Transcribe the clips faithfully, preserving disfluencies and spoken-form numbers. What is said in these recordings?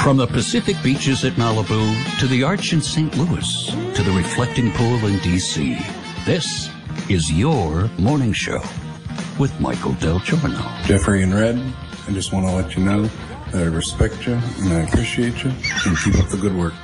From the Pacific beaches at Malibu to the Arch in Saint Louis to the reflecting pool in D C, this is your morning show with Michael Del Giorno. Jeffrey and Red, I just want to let you know that I respect you and I appreciate you, and keep up the good work.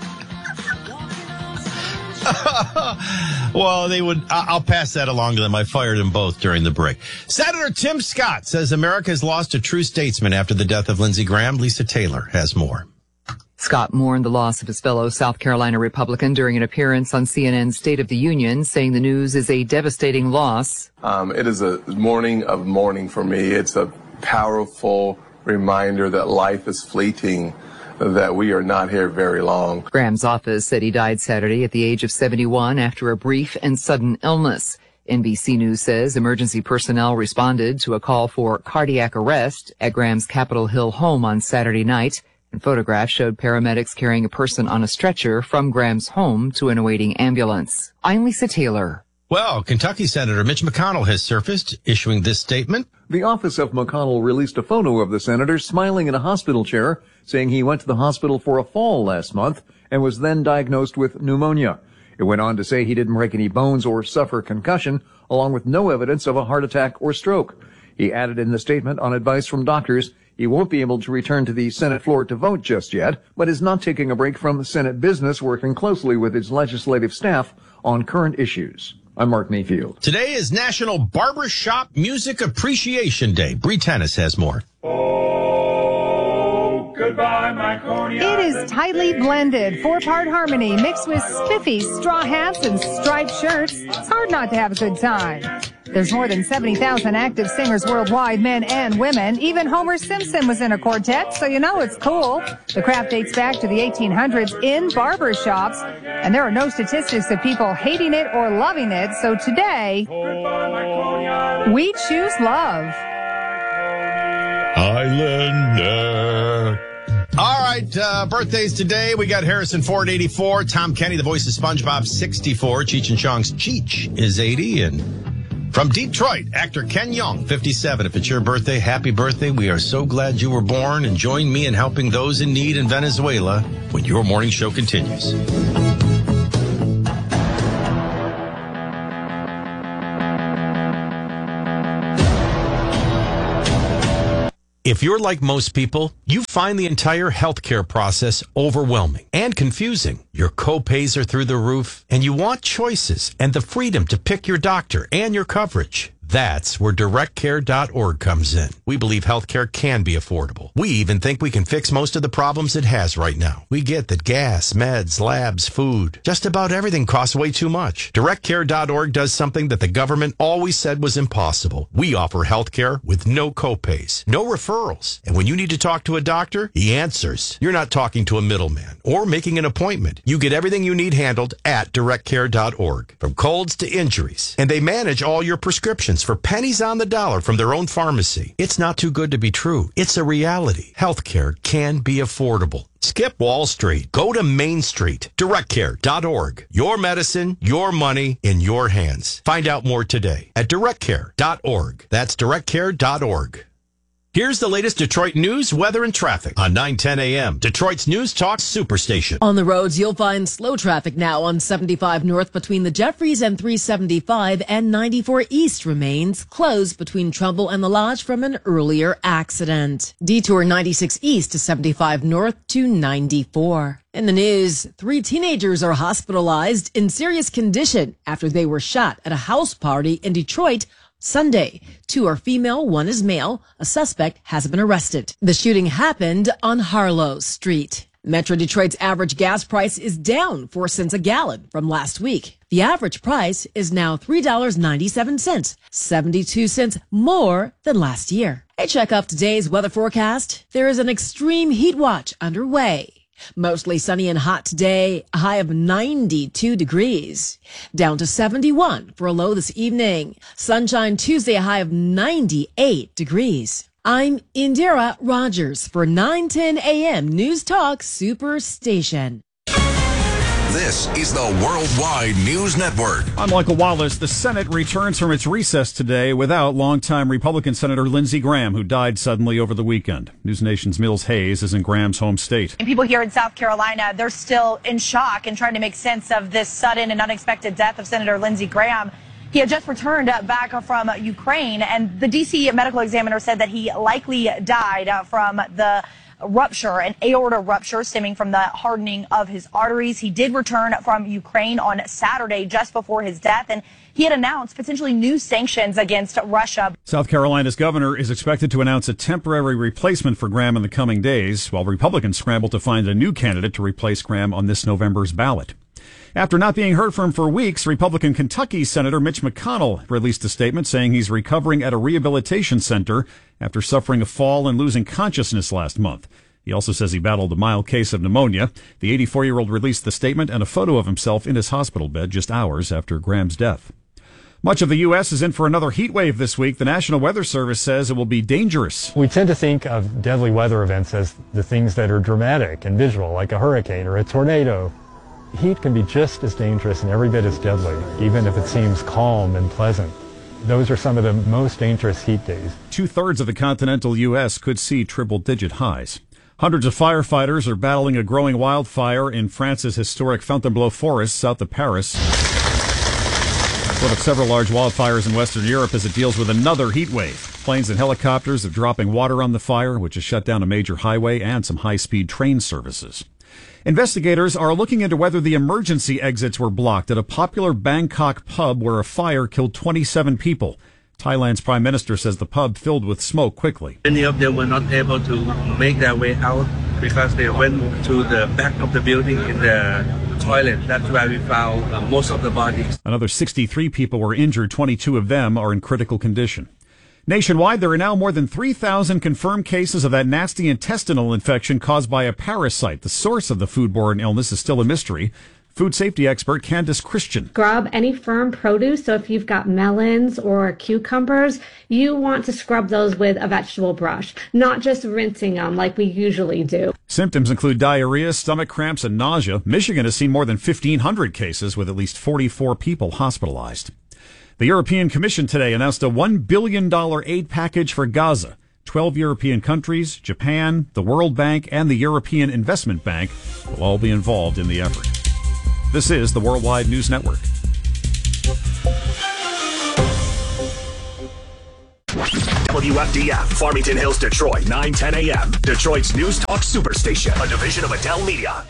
Well, they would. I'll pass that along to them. I fired them both during the break. Senator Tim Scott says America has lost a true statesman after the death of Lindsey Graham. Lisa Taylor has more. Scott mourned the loss of his fellow South Carolina Republican during an appearance on C N N's State of the Union, saying the news is a devastating loss. Um, it is a morning of mourning for me. It's a powerful reminder that life is fleeting, that we are not here very long. Graham's office said he died Saturday at the age of seventy-one after a brief and sudden illness. N B C News says emergency personnel responded to a call for cardiac arrest at Graham's Capitol Hill home on Saturday night, and photographs showed paramedics carrying a person on a stretcher from Graham's home to an awaiting ambulance. I'm Lisa Taylor. Well, Kentucky Senator Mitch McConnell has surfaced, issuing this statement. The office of McConnell released a photo of the senator smiling in a hospital chair, saying he went to the hospital for a fall last month and was then diagnosed with pneumonia. It went on to say he didn't break any bones or suffer concussion, along with no evidence of a heart attack or stroke. He added in the statement, on advice from doctors, he won't be able to return to the Senate floor to vote just yet, but is not taking a break from Senate business, working closely with its legislative staff on current issues. I'm Mark Mayfield. Today is National Barbershop Music Appreciation Day. Bree Tennis has more. Oh, goodbye, my Coney It is tightly blended, four-part harmony mixed with spiffy straw hats and striped shirts. It's hard not to have a good time. There's more than seventy thousand active singers worldwide, men and women. Even Homer Simpson was in a quartet, so you know it's cool. The craft dates back to the eighteen hundreds in barber shops, and there are no statistics of people hating it or loving it. So today, we choose love. Islander. All right, uh, birthdays today. We got Harrison Ford, eighty-four. Tom Kenny, the voice of SpongeBob, sixty-four. Cheech and Chong's Cheech is eighty. And from Detroit, actor Ken Jeong, fifty-seven. If it's your birthday, happy birthday. We are so glad you were born, and join me in helping those in need in Venezuela when your morning show continues. If you're like most people, you find the entire healthcare process overwhelming and confusing. Your co-pays are through the roof, and you want choices and the freedom to pick your doctor and your coverage. That's where direct care dot org comes in. We believe healthcare can be affordable. We even think we can fix most of the problems it has right now. We get that gas, meds, labs, food, just about everything costs way too much. direct care dot org does something that the government always said was impossible. We offer healthcare with no copays, no referrals. And when you need to talk to a doctor, he answers. You're not talking to a middleman or making an appointment. You get everything you need handled at direct care dot org, from colds to injuries. And they manage all your prescriptions for pennies on the dollar from their own pharmacy. It's not too good to be true. It's a reality. Healthcare can be affordable. Skip Wall Street. Go to Main Street. direct care dot org. Your medicine, your money in your hands. Find out more today at direct care dot org. That's direct care dot org. Here's the latest Detroit news, weather, and traffic on nine ten a.m. Detroit's News Talk Superstation. On the roads, you'll find slow traffic now on seventy-five north between the Jeffries and three seventy-five, and ninety-four east remains closed between Trumbull and the Lodge from an earlier accident. Detour ninety-six east to seventy-five north to ninety-four. In the news, three teenagers are hospitalized in serious condition after they were shot at a house party in Detroit Sunday. Two are female, one is male. A suspect has been arrested. The shooting happened on Harlow Street. Metro Detroit's average gas price is down four cents a gallon from last week. The average price is now three dollars and ninety-seven cents, seventy-two cents more than last year. A check of today's weather forecast. There is an extreme heat watch underway. Mostly sunny and hot today, a high of ninety-two degrees. Down to seventy-one for a low this evening. Sunshine Tuesday, a high of ninety-eight degrees. I'm Indira Rogers for nine ten a.m. News Talk Superstation. This is the Worldwide News Network. I'm Michael Wallace. The Senate returns from its recess today without longtime Republican Senator Lindsey Graham, who died suddenly over the weekend. News Nation's Mills Hayes is in Graham's home state. And people here in South Carolina, they're still in shock and trying to make sense of this sudden and unexpected death of Senator Lindsey Graham. He had just returned back from Ukraine, and the D C medical examiner said that he likely died from the rupture, an aorta rupture stemming from the hardening of his arteries. He did return from Ukraine on Saturday just before his death, and he had announced potentially new sanctions against Russia. South Carolina's governor is expected to announce a temporary replacement for Graham in the coming days, while Republicans scramble to find a new candidate to replace Graham on this November's ballot. After not being heard from for weeks, Republican Kentucky Senator Mitch McConnell released a statement saying he's recovering at a rehabilitation center after suffering a fall and losing consciousness last month. He also says he battled a mild case of pneumonia. The eighty-four-year-old released the statement and a photo of himself in his hospital bed just hours after Graham's death. Much of the U S is in for another heat wave this week. The National Weather Service says it will be dangerous. We tend to think of deadly weather events as the things that are dramatic and visual, like a hurricane or a tornado. Heat can be just as dangerous and every bit as deadly, even if it seems calm and pleasant. Those are some of the most dangerous heat days. Two-thirds of the continental U S could see triple-digit highs. Hundreds of firefighters are battling a growing wildfire in France's historic Fontainebleau forest south of Paris. One of several large wildfires in Western Europe as it deals with another heat wave. Planes and helicopters are dropping water on the fire, which has shut down a major highway and some high-speed train services. Investigators are looking into whether the emergency exits were blocked at a popular Bangkok pub where a fire killed twenty-seven people. Thailand's prime minister says the pub filled with smoke quickly. Many of them were not able to make their way out because they went to the back of the building in the toilet. That's where we found uh, most of the bodies. Another sixty-three people were injured. twenty-two of them are in critical condition. Nationwide, there are now more than three thousand confirmed cases of that nasty intestinal infection caused by a parasite. The source of the foodborne illness is still a mystery. Food safety expert Candice Christian. Scrub any firm produce. So if you've got melons or cucumbers, you want to scrub those with a vegetable brush, not just rinsing them like we usually do. Symptoms include diarrhea, stomach cramps, and nausea. Michigan has seen more than fifteen hundred cases with at least forty-four people hospitalized. The European Commission today announced a one billion dollars aid package for Gaza. twelve European countries, Japan, the World Bank, and the European Investment Bank will all be involved in the effort. This is the Worldwide News Network. W F D F, Farmington Hills, Detroit, nine ten a.m. Detroit's News Talk Superstation, a division of Adele Media.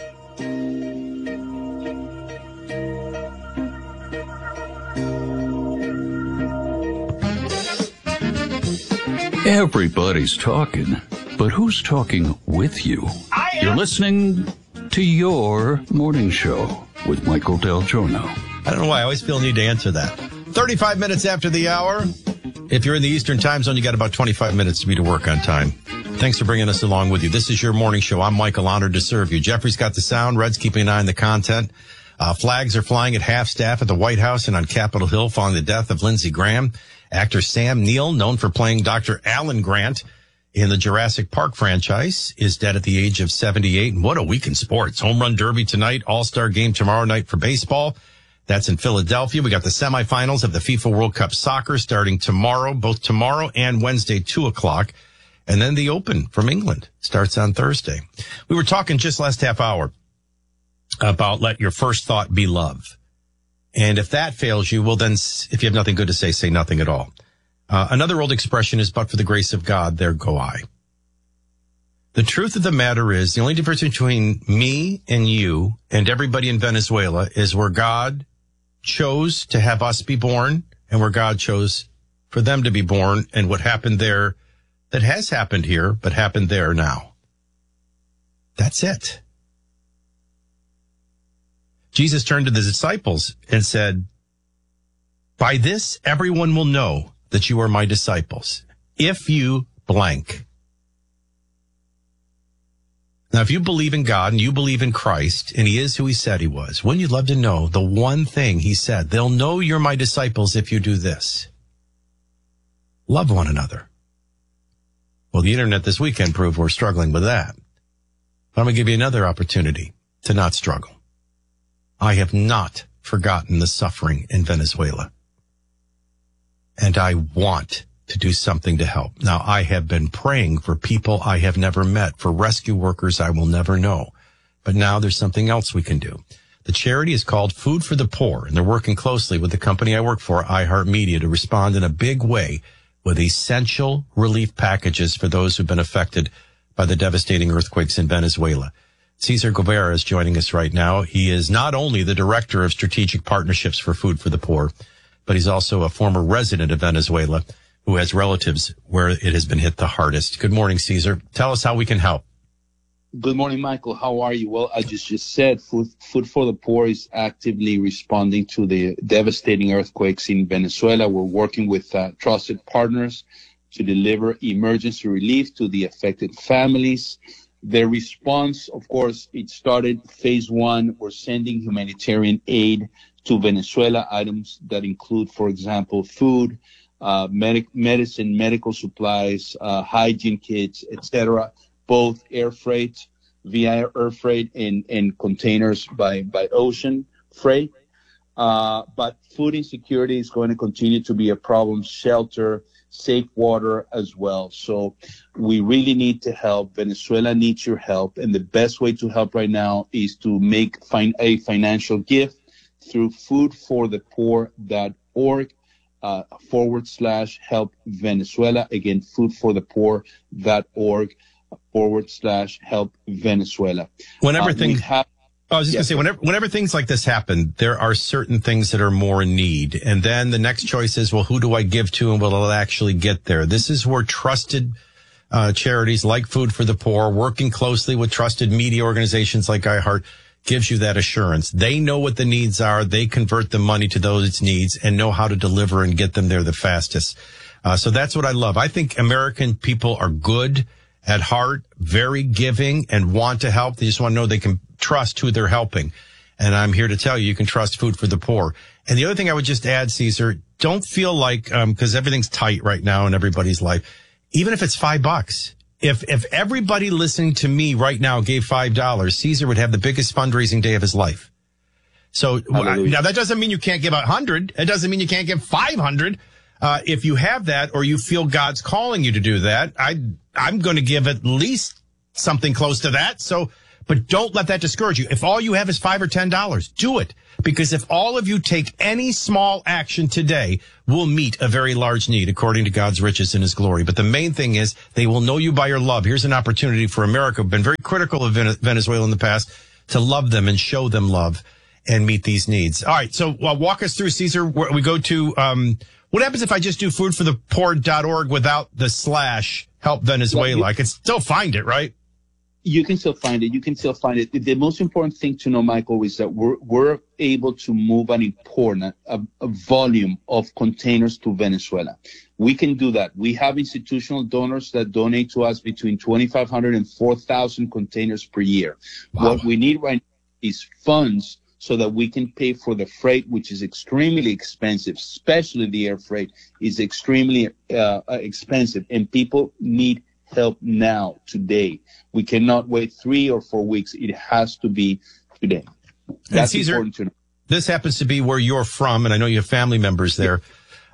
Everybody's talking, but who's talking with you? You're listening to Your Morning Show with Michael Del Giorno. I don't know why I always feel the need to answer that. thirty-five minutes after the hour. If you're in the Eastern time zone, you got about twenty-five minutes to be to work on time. Thanks for bringing us along with you. This is Your Morning Show. I'm Michael, honored to serve you. Jeffrey's got the sound. Red's keeping an eye on the content. Uh, flags are flying at half staff at the White House and on Capitol Hill following the death of Lindsey Graham. Actor Sam Neill, known for playing Doctor Alan Grant in the Jurassic Park franchise, is dead at the age of seventy-eight. And what a week in sports. Home Run Derby tonight, All-Star Game tomorrow night for baseball. That's in Philadelphia. We got the semifinals of the FIFA World Cup Soccer starting tomorrow, both tomorrow and Wednesday, two o'clock. And then the Open from England starts on Thursday. We were talking just last half hour about let your first thought be love. And if that fails you, well, then if you have nothing good to say, say nothing at all. Uh, another old expression is, but for the grace of God, there go I. The truth of the matter is the only difference between me and you and everybody in Venezuela is where God chose to have us be born and where God chose for them to be born and what happened there that has happened here, but happened there now. That's it. Jesus turned to the disciples and said, by this, everyone will know that you are my disciples. If you blank. Now, if you believe in God and you believe in Christ and he is who he said he was, wouldn't you love to know the one thing he said? They'll know you're my disciples if you do this. Love one another. Well, the internet this weekend proved we're struggling with that. But I'm going to give you another opportunity to not struggle. I have not forgotten the suffering in Venezuela. And I want to do something to help. Now, I have been praying for people I have never met, for rescue workers I will never know. But now there's something else we can do. The charity is called Food for the Poor, and they're working closely with the company I work for, iHeartMedia, to respond in a big way with essential relief packages for those who've been affected by the devastating earthquakes in Venezuela. Cesar Guevara is joining us right now. He is not only the Director of Strategic Partnerships for Food for the Poor, but he's also a former resident of Venezuela who has relatives where it has been hit the hardest. Good morning, Cesar. Tell us how we can help. Good morning, Michael. How are you? Well, I just, just said Food, Food for the Poor is actively responding to the devastating earthquakes in Venezuela. We're working with uh, trusted partners to deliver emergency relief to the affected families. Their response, of course, it started phase one. We're sending humanitarian aid to Venezuela, items that include, for example, food, uh, medic, medicine, medical supplies, uh, hygiene kits, et cetera, both air freight, via air freight, and, and containers by, by ocean freight. Uh, but food insecurity is going to continue to be a problem, shelter, safe water as well. So we really need to help. Venezuela needs your help. And the best way to help right now is to make fin- a financial gift through food for the poor dot org uh, forward slash help Venezuela. Again, food for the poor dot org forward slash help Venezuela. Whenever uh, things, have, I was just yes, going to say, whenever, whenever things like this happen, there are certain things that are more in need. And then the next choice is, well, who do I give to and will it actually get there? This is where trusted uh, charities like Food for the Poor, working closely with trusted media organizations like iHeart, gives you that assurance. They know what the needs are. They convert the money to those needs and know how to deliver and get them there the fastest. Uh, so that's what I love. I think American people are good at heart, very giving, and want to help. They just want to know they can trust who they're helping. And I'm here to tell you, you can trust Food for the Poor. And the other thing I would just add, Cesar, don't feel like, um, cause everything's tight right now in everybody's life. Even if it's five bucks, if, if everybody listening to me right now gave five dollars, Cesar would have the biggest fundraising day of his life. So Hallelujah. Now that doesn't mean you can't give a hundred. It doesn't mean you can't give five hundred. Uh, if you have that or you feel God's calling you to do that, I, I'm going to give at least something close to that. So, but don't let that discourage you. If all you have is five or ten dollars, do it. Because if all of you take any small action today, we'll meet a very large need according to God's riches and his glory. But the main thing is they will know you by your love. Here's an opportunity for America, who've been very critical of Venezuela in the past, to love them and show them love and meet these needs. All right. So uh, walk us through, Cesar, where we go to, um, what happens if I just do food for the poor dot org without the slash help Venezuela? Well, I can still find it, right? You can still find it. You can still find it. The most important thing to know, Michael, is that we're, we're able to move an important a, a volume of containers to Venezuela. We can do that. We have institutional donors that donate to us between twenty-five hundred and four thousand containers per year. Wow. What we need right now is funds so that we can pay for the freight, which is extremely expensive, especially the air freight is extremely uh, expensive, and people need help now, today. We cannot wait three or four weeks. It has to be today. That's Cesar, important to know. This happens to be where you're from, and I know you have family members there.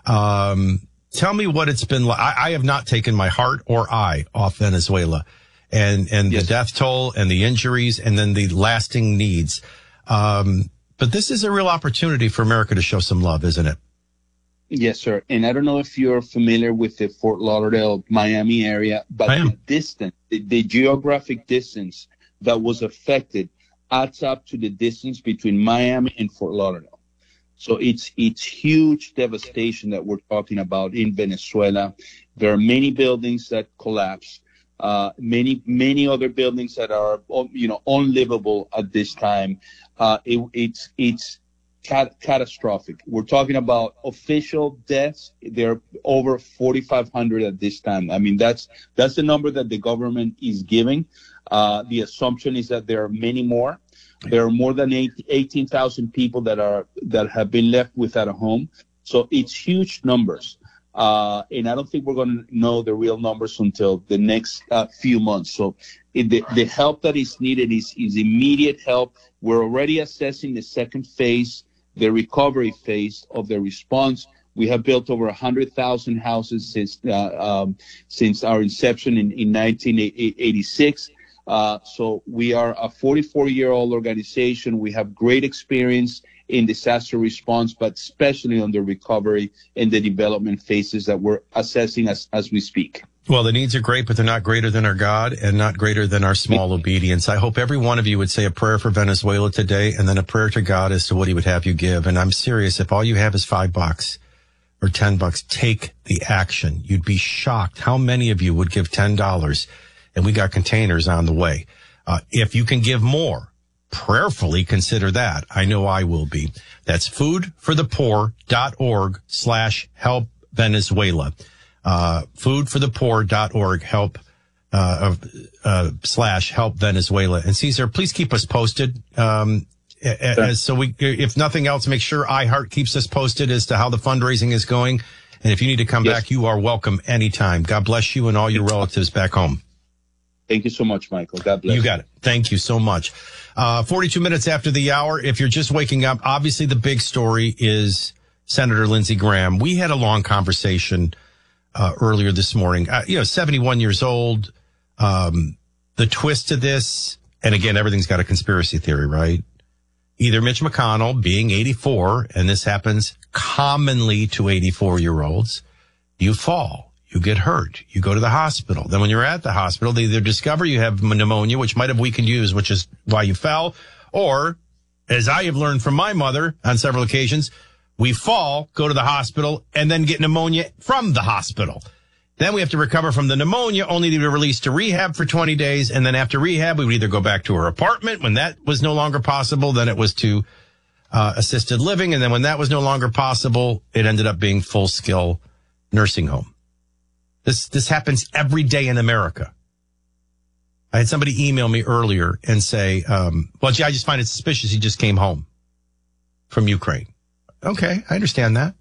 Um, tell me what it's been like. I, I have not taken my heart or eye off Venezuela, and, and yes. the death toll and the injuries and then the lasting needs. Um, but this is a real opportunity for America to show some love, isn't it? Yes, sir. And I don't know if you're familiar with the Fort Lauderdale, Miami area, but the distance, the, the geographic distance that was affected adds up to the distance between Miami and Fort Lauderdale. So it's, it's huge devastation that we're talking about in Venezuela. There are many buildings that collapsed. Uh, many, many other buildings that are, you know, unlivable at this time. Uh, it, it's, it's cat- catastrophic. We're talking about official deaths. There are over forty-five hundred at this time. I mean, that's, that's the number that the government is giving. Uh, the assumption is that there are many more. There are more than eighteen thousand people that are, that have been left without a home. So it's huge numbers. Uh, and I don't think we're going to know the real numbers until the next uh, few months. So it, the, the help that is needed is, is immediate help. We're already assessing the second phase, the recovery phase of the response. We have built over one hundred thousand houses since uh, um, since our inception in, in nineteen eighty-six. Uh, so we are a forty-four-year-old organization. We have great experience in disaster response, but especially on the recovery and the development phases that we're assessing as, as we speak. Well, the needs are great, but they're not greater than our God and not greater than our small obedience. I hope every one of you would say a prayer for Venezuela today and then a prayer to God as to what he would have you give. And I'm serious. If all you have is five bucks or ten bucks, take the action. You'd be shocked how many of you would give ten dollars, and we got containers on the way. Uh, if you can give more, prayerfully consider that. I know I will be. That's foodforthepoor.org slash help Venezuela. Uh, foodforthepoor.org help, uh, uh, slash help Venezuela. And Cesar, please keep us posted. Um, as, so we, if nothing else, make sure iHeart keeps us posted as to how the fundraising is going. And if you need to come yes. back, you are welcome anytime. God bless you and all your relatives back home. Thank you so much, Michael. God bless you. You got it. Thank you so much. Uh, forty-two minutes after the hour. If you're just waking up, obviously the big story is Senator Lindsey Graham. We had a long conversation uh, earlier this morning. Uh, you know, seventy-one years old. Um, the twist to this, and again, everything's got a conspiracy theory, right? Either Mitch McConnell being eighty-four, and this happens commonly to eighty-four-year-olds, you fall. You get hurt. You go to the hospital. Then when you're at the hospital, they either discover you have pneumonia, which might have weakened you, which is why you fell. Or, as I have learned from my mother on several occasions, we fall, go to the hospital, and then get pneumonia from the hospital. Then we have to recover from the pneumonia, only to be released to rehab for twenty days. And then after rehab, we would either go back to our apartment when that was no longer possible. Then it was to uh, assisted living. And then when that was no longer possible, it ended up being full-skill nursing home. This, this happens every day in America. I had somebody email me earlier and say, um, well, gee, I just find it suspicious he just came home from Ukraine. Okay, I understand that.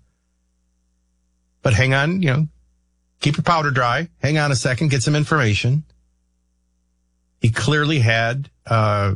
But hang on, you know, keep your powder dry. Hang on a second, get some information. He clearly had, uh,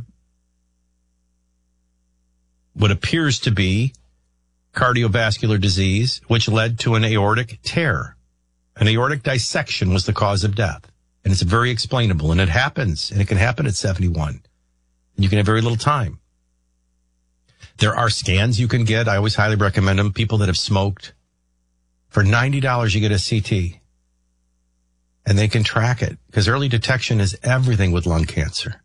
what appears to be cardiovascular disease, which led to an aortic tear. An aortic dissection was the cause of death. And it's very explainable. And it happens. And it can happen at seventy-one. And you can have very little time. There are scans you can get. I always highly recommend them. People that have smoked. For ninety dollars, you get a C T. And they can track it. Because early detection is everything with lung cancer.